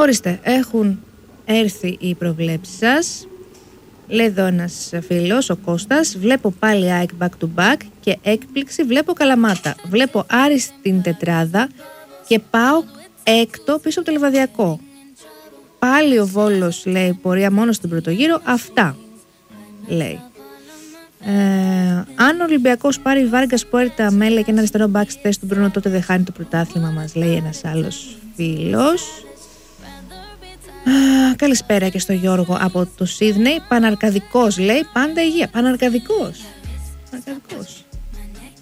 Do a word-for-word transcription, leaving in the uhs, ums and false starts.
Ορίστε, έχουν έρθει οι προβλέψεις σας. Λέει εδώ ένας φίλος, ο Κώστας. Βλέπω πάλι ΑΕΚ back to back και έκπληξη βλέπω Καλαμάτα. Βλέπω Άρη στην τετράδα και πάω έκτο πίσω από το Λιβαδιακό. Πάλι ο Βόλος, λέει, πορεία μόνο στην πρωτογύρο. Αυτά, λέει. Ε, αν ο Ολυμπιακός πάρει Βάργκας, Πουέρτα, Μέλε και ένα αριστερό back στη θέση του Μπρούνο, τότε δεν χάνει το πρωτάθλημα, μας λέει ένας άλλος φίλος. Α, καλησπέρα και στο Γιώργο από το Σίδνεϊ. Παναρκαδικός, λέει, πάντα υγεία. Παναρκαδικός. Παναρκαδικός.